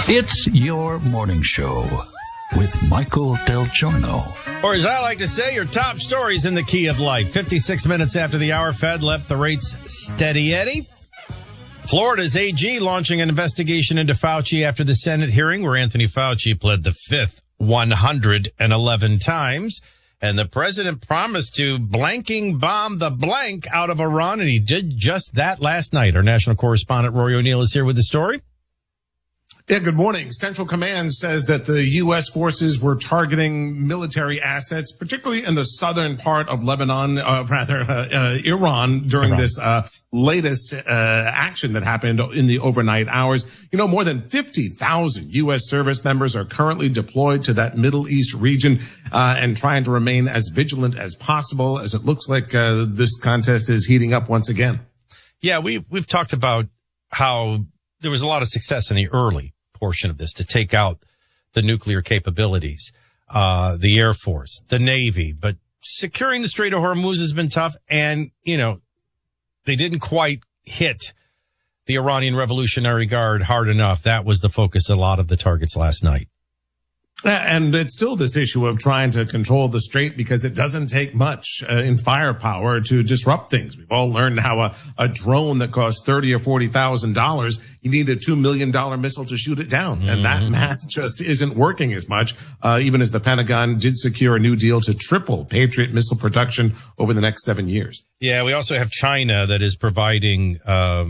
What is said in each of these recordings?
It's your morning show with Michael Del Giorno. Or as I like to say, your top stories in the key of life. 56 minutes after the hour, Fed left the rates steady Eddie. Florida's AG launching an investigation into Fauci after the Senate hearing where Anthony Fauci pled the fifth 111 times. And the president promised to blanking bomb the blank out of Iran, and he did just that last night. Our national correspondent Rory O'Neill is here with the story. Yeah, good morning. Central Command says that the U.S. forces were targeting military assets, particularly in the southern part of Lebanon, Iran, during this latest action that happened in the overnight hours. You know, more than 50,000 U.S. service members are currently deployed to that Middle East region and trying to remain as vigilant as possible, as it looks like this contest is heating up once again. Yeah, we've talked about how there was a lot of success in the early portion of this to take out the nuclear capabilities, the Air Force, the Navy, but securing the Strait of Hormuz has been tough. And, you know, they didn't quite hit the Iranian Revolutionary Guard hard enough. That was the focus of a lot of the targets last night. And it's still this issue of trying to control the strait because it doesn't take much in firepower to disrupt things. We've all learned how a drone that costs $30,000 or $40,000, you need a $2 million missile to shoot it down. And that math just isn't working as much, even as the Pentagon did secure a new deal to triple Patriot missile production over the next 7 years. Yeah, we also have China that is providing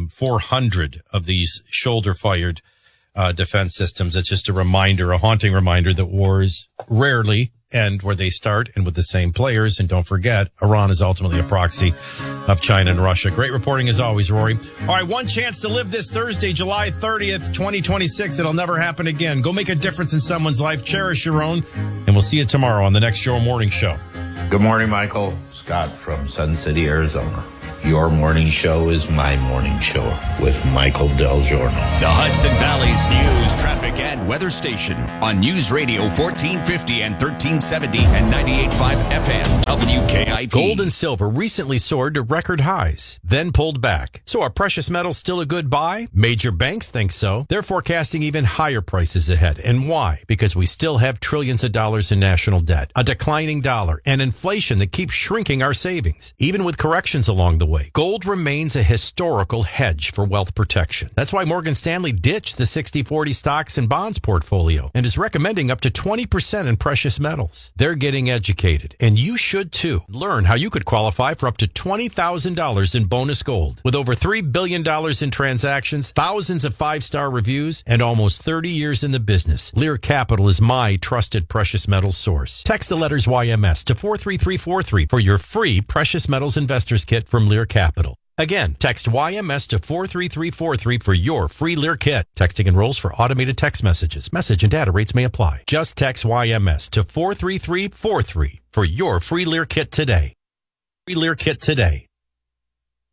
400 of these shoulder-fired defense systems. It's just a reminder, a haunting reminder that wars rarely end where they start and with the same players. And don't forget, Iran is ultimately a proxy of China and Russia. Great reporting as always, Rory. All right, one chance to live this Thursday, July 30th, 2026. It'll never happen again. Go make a difference in someone's life. Cherish your own. And we'll see you tomorrow on the next Your Morning Show. Good morning, Michael. Scott from Sun City, Arizona. Your morning show is my morning show with Michael Del Giorno. The Hudson Valley's news, traffic, and weather station on News Radio 1450 and 1370 and 98.5 FM WKIP. Gold and silver recently soared to record highs, then pulled back. So are precious metals still a good buy? Major banks think so. They're forecasting even higher prices ahead. And why? Because we still have trillions of dollars in national debt, a declining dollar, and inflation that keeps shrinking our savings. Even with corrections along the way, gold remains a historical hedge for wealth protection. That's why Morgan Stanley ditched the 60-40 stocks and bonds portfolio and is recommending up to 20% in precious metals. They're getting educated, and you should too. Learn how you could qualify for up to $20,000 in bonus gold. With over $3 billion in transactions, thousands of five-star reviews, and almost 30 years in the business, Lear Capital is my trusted precious metals source. Text the letters YMS to 43343 for your free precious metals investors kit from Lear Capital. Again, text YMS to 43343 for your free Lear kit. Texting enrolls for automated text messages. Message and data rates may apply. Just text YMS to 43343 for your free Lear kit today. Free Lear kit today.